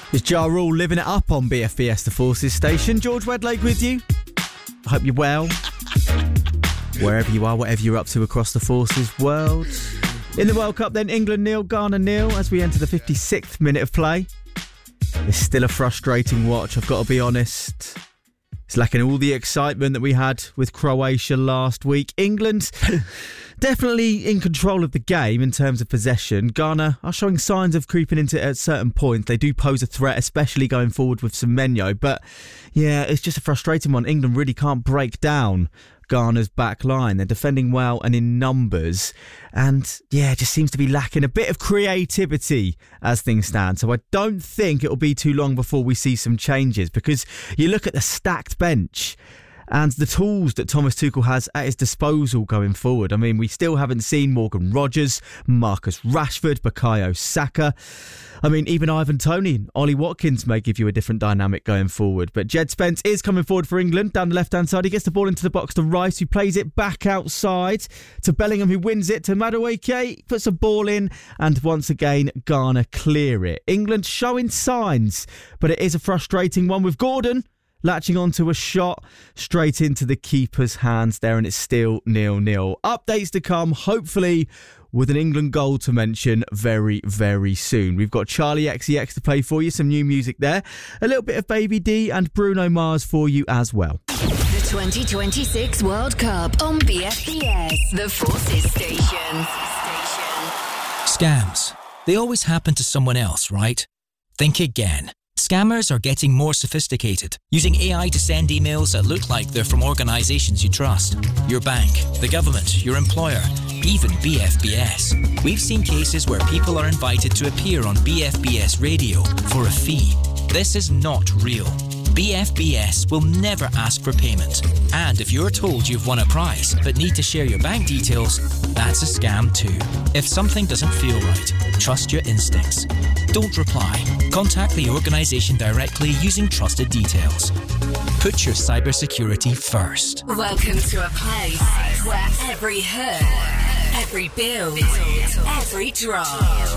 It's Ja Rule living it up on BFBS The Forces station. George Wedlake with you. I hope you're well. Wherever you are, whatever you're up to across the Forces world. In the World Cup then, England 0, Ghana 0 as we enter the 56th minute of play. It's still a frustrating watch, I've got to be honest. It's lacking all the excitement that we had with Croatia last week. England definitely in control of the game in terms of possession. Ghana are showing signs of creeping into it at certain points. They do pose a threat, especially going forward with Semenyo. But yeah, it's just a frustrating one. England really can't break down Ghana's back line. They're defending well and in numbers. And yeah, it just seems to be lacking a bit of creativity as things stand. So I don't think it'll be too long before we see some changes, because you look at the stacked bench and the tools that Thomas Tuchel has at his disposal going forward. I mean, we still haven't seen Morgan Rogers, Marcus Rashford, Bukayo Saka. I mean, even Ivan Toney and Ollie Watkins may give you a different dynamic going forward. But Jed Spence is coming forward for England down the left-hand side. He gets the ball into the box to Rice, who plays it back outside to Bellingham, who wins it to Madueke, puts a ball in, and once again, Ghana clear it. England showing signs, but it is a frustrating one with Gordon latching onto a shot straight into the keeper's hands there, and it's still 0-0. Updates to come, hopefully with an England goal to mention very, very soon. We've got Charlie XCX to play for you, some new music there, a little bit of Baby D and Bruno Mars for you as well. The 2026 World Cup on BFBS, the Forces station. Scams. They always happen to someone else, right? Think again. Scammers are getting more sophisticated, using AI to send emails that look like they're from organisations you trust. Your bank, the government, your employer, even BFBS. We've seen cases where people are invited to appear on BFBS radio for a fee. This is not real. BFBS will never ask for payment. And if you're told you've won a prize but need to share your bank details, that's a scam too. If something doesn't feel right, trust your instincts. Don't reply. Contact the organisation directly using trusted details. Put your cybersecurity first. Welcome to a place where every hurt, every build, every drop